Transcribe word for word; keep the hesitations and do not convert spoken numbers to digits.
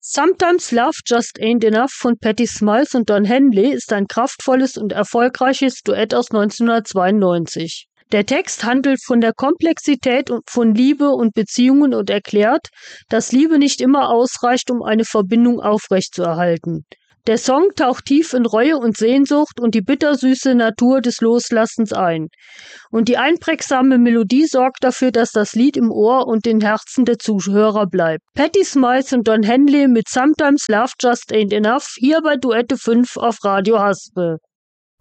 Sometimes Love Just Ain't Enough von Patti Smyth und Don Henley ist ein kraftvolles und erfolgreiches Duett aus neunzehnhundertzweiundneunzig. Der Text handelt von der Komplexität von Liebe und Beziehungen und erklärt, dass Liebe nicht immer ausreicht, um eine Verbindung aufrechtzuerhalten. Der Song taucht tief in Reue und Sehnsucht und die bittersüße Natur des Loslassens ein. Und die einprägsame Melodie sorgt dafür, dass das Lied im Ohr und den Herzen der Zuhörer bleibt. Patti Smyth und Don Henley mit Sometimes Love Just Ain't Enough, hier bei Duette fünf auf Radio Haspe.